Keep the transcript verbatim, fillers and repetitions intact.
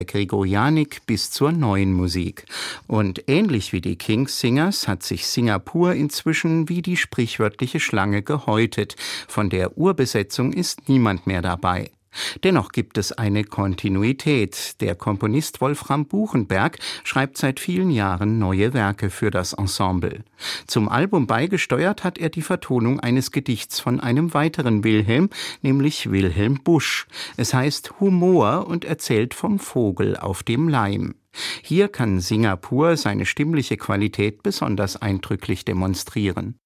Gregorianik bis zur neuen Musik. Und ähnlich wie die King's Singers hat sich Singapur inzwischen wie die sprichwörtliche Schlange gehäutet. Von der Urbesetzung ist niemand mehr dabei. Dennoch gibt es eine Kontinuität. Der Komponist Wolfram Buchenberg schreibt seit vielen Jahren neue Werke für das Ensemble. Zum Album beigesteuert hat er die Vertonung eines Gedichts von einem weiteren Wilhelm, nämlich Wilhelm Busch. Es heißt Humor und erzählt vom Vogel auf dem Leim. Hier kann Singapur seine stimmliche Qualität besonders eindrücklich demonstrieren.